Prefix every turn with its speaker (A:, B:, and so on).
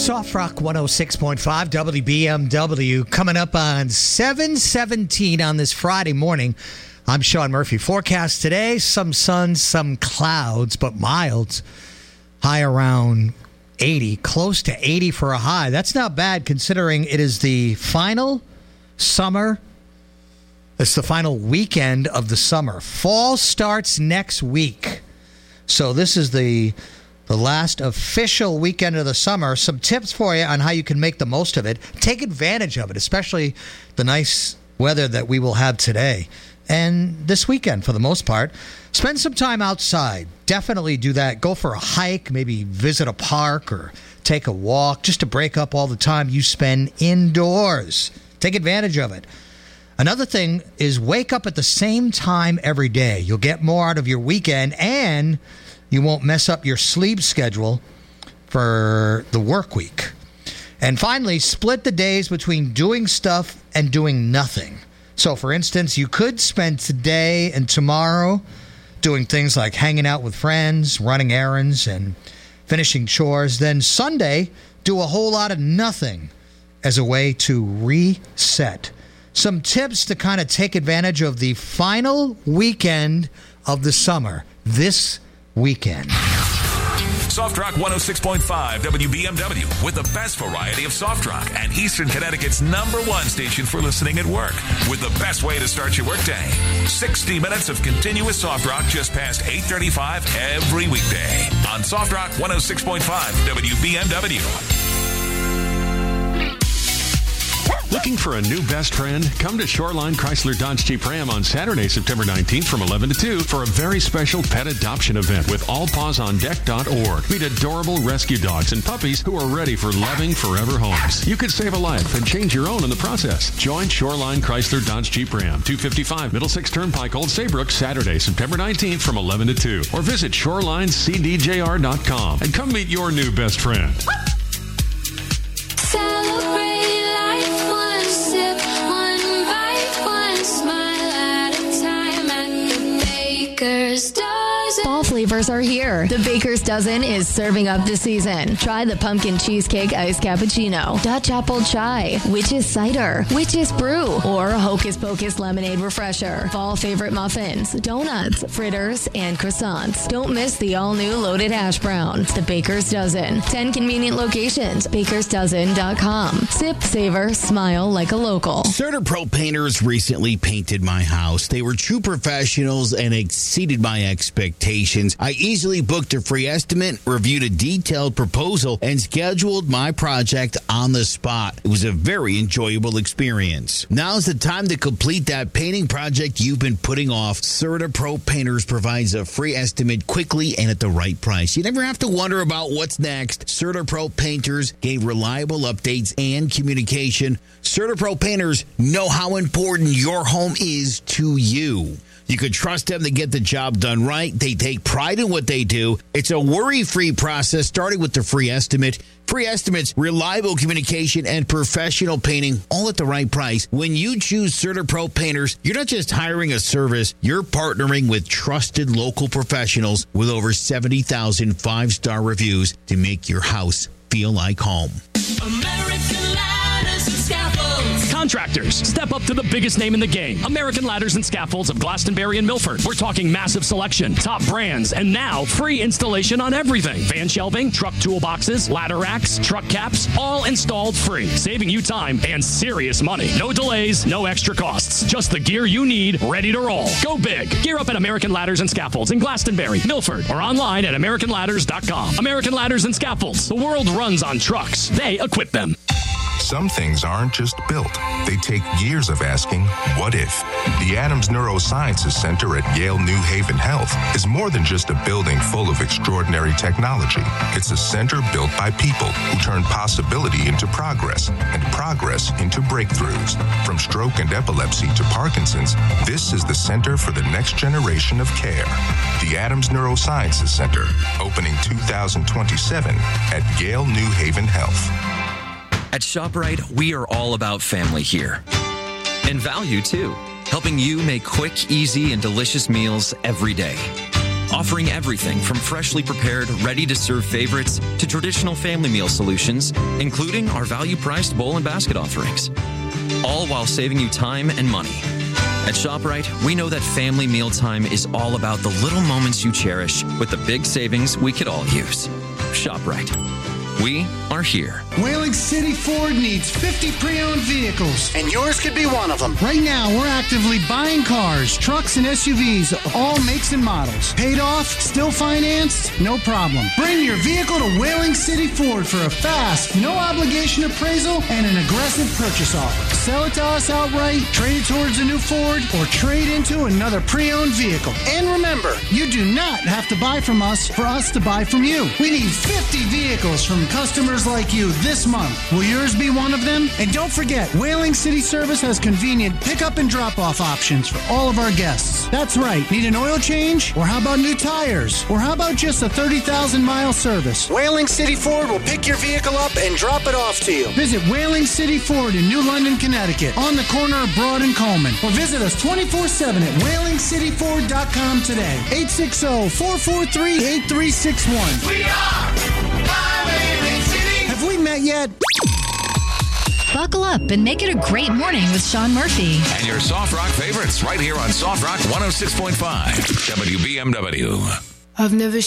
A: Soft Rock 106.5 WBMW coming up on 7:17 on this Friday morning. I'm Sean Murphy. Forecast today, some sun, some clouds, but mild. High around 80, close to 80 for a high. That's not bad considering it is the final summer. It's the final weekend of the summer. Fall starts next week. So this is the last official weekend of the summer. Some tips for you on how you can make the most of it. Take advantage of it, especially the nice weather that we will have today and this weekend for the most part. Spend some time outside. Definitely do that. Go for a hike, maybe visit a park or take a walk just to break up all the time you spend indoors. Take advantage of it. Another thing is wake up at the same time every day. You'll get more out of your weekend and you won't mess up your sleep schedule for the work week. And finally, split the days between doing stuff and doing nothing. So, for instance, you could spend today and tomorrow doing things like hanging out with friends, running errands, and finishing chores. Then Sunday, do a whole lot of nothing as a way to reset. Some tips to kind of take advantage of the final weekend of the summer this weekend.
B: Soft Rock 106.5 WBMW with the best variety of soft rock and Eastern Connecticut's #1 station for listening at work with the best way to start your workday. 60 minutes of continuous soft rock just past 8:35 every weekday on Soft Rock 106.5 WBMW.
C: Looking for a new best friend? Come to Shoreline Chrysler Dodge Jeep Ram on Saturday, September 19th from 11 to 2 for a very special pet adoption event with allpawsondeck.org. Meet adorable rescue dogs and puppies who are ready for loving forever homes. You could save a life and change your own in the process. Join Shoreline Chrysler Dodge Jeep Ram, 255 Middlesex Turnpike, Old Saybrook, Saturday, September 19th from 11 to 2. Or visit shorelinecdjr.com and come meet your new best friend.
D: Celebrate life, one sip, one bite, one smile at a time at the Baker's Dozen.
E: Fall flavors are here. The Baker's Dozen is serving up the season. Try the pumpkin cheesecake iced cappuccino, Dutch apple chai, witch's cider, witch's brew, or hocus pocus lemonade refresher. Fall favorite muffins, donuts, fritters, and croissants. Don't miss the all-new loaded hash brown. The Baker's Dozen. 10 convenient locations. BakersDozen.com. Sip, savor, smile like a local.
F: CertaPro Painters recently painted my house. They were true professionals and exceeded my expectations. I easily booked a free estimate, reviewed a detailed proposal, and scheduled my project on the spot. It was a very enjoyable experience. Now's the time to complete that painting project you've been putting off. CertaPro Painters provides a free estimate quickly and at the right price. You never have to wonder about what's next. CertaPro Painters gave reliable updates and communication. CertaPro Painters know how important your home is to you. You can trust them to get the job done right. They take pride in what they do. It's a worry-free process starting with the free estimate. Free estimates, reliable communication, and professional painting, all at the right price. When you choose CertaPro Painters, you're not just hiring a service. You're partnering with trusted local professionals with over 70,000 five-star reviews to make your house feel like home.
D: American Ladders and Scaffolds.
G: Contractors, step up to the biggest name in the game. American Ladders and Scaffolds of Glastonbury and Milford. We're talking massive selection, top brands, and now free installation on everything. Van shelving, truck toolboxes, ladder racks, truck caps, all installed free, saving you time and serious money. No delays, no extra costs. Just the gear you need, ready to roll. Go big. Gear up at American Ladders and Scaffolds in Glastonbury, Milford, or online at AmericanLadders.com. American Ladders and Scaffolds. The world runs on trucks. They equip them.
B: Some things aren't just built. They take years of asking, what if? The Adams Neurosciences Center at Yale New Haven Health is more than just a building full of extraordinary technology. It's a center built by people who turn possibility into progress and progress into breakthroughs. From stroke and epilepsy to Parkinson's, this is the center for the next generation of care. The Adams Neurosciences Center, opening 2027 at Yale New Haven Health.
H: At ShopRite, we are all about family here. And value, too. Helping you make quick, easy, and delicious meals every day. offering everything from freshly prepared, ready-to-serve favorites to traditional family meal solutions, including our value-priced bowl and basket offerings. All while saving you time and money. At ShopRite, we know that family mealtime is all about the little moments you cherish with the big savings we could all use. ShopRite. We are here.
I: Whaling City Ford needs 50 pre-owned vehicles, and yours could be one of them. Right now, we're actively buying cars, trucks, and SUVs, all makes and models. Paid off, still financed, no problem. Bring your vehicle to Whaling City Ford for a fast, no-obligation appraisal and an aggressive purchase offer. Sell it to us outright, trade it towards a new Ford, or trade into another pre-owned vehicle. And remember, you do not have to buy from us for us to buy from you. We need 50 vehicles from customers like you this month. Will yours be one of them? And don't forget, Whaling City Service has convenient pickup and drop-off options for all of our guests. That's right. Need an oil change? Or how about new tires? Or how about just a 30,000-mile service? Whaling City Ford will pick your vehicle up and drop it off to you. Visit Whaling City Ford in New London, Connecticut, on the corner of Broad and Coleman. Or visit us 24/7 at WhalingCityFord.com today. 860-443-8361.
J: We are Whaling City.
I: Have we met yet?
K: Buckle up and make it a great morning with Sean Murphy.
L: And your Soft Rock favorites right here on Soft Rock 106.5 WBMW.
M: I've never